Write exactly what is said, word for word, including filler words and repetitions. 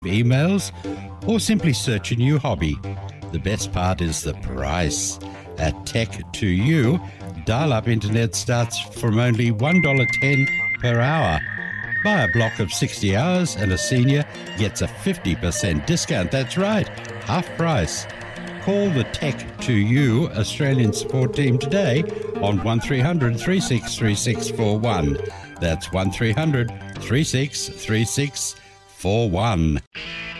emails, or simply search a new hobby. The best part is the price. At Tech to You, dial-up internet starts from only one dollar ten per hour. Buy a block of sixty hours and a senior gets a fifty percent discount. That's right, half price. Call the Tech to You Australian support team today on one three hundred, three six three six four one. That's one three hundred, three six three six four one.